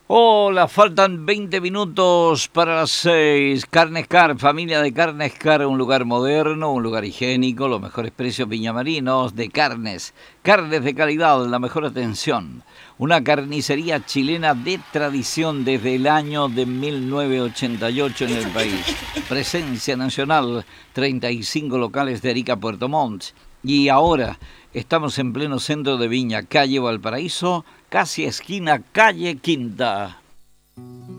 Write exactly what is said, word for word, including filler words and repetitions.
Hola, faltan veinte minutos para las seis. Carnes Car, familia de Carnes Car, un lugar moderno, un lugar higiénico, los mejores precios viñamarinos de carnes. Carnes de calidad, la mejor atención. Una carnicería chilena de tradición desde el año de mil novecientos ochenta y ocho en el país. Presencia nacional, treinta y cinco locales de Arica a Puerto Montt. Y ahora estamos en pleno centro de Viña, calle Valparaíso, casi esquina calle Quinta.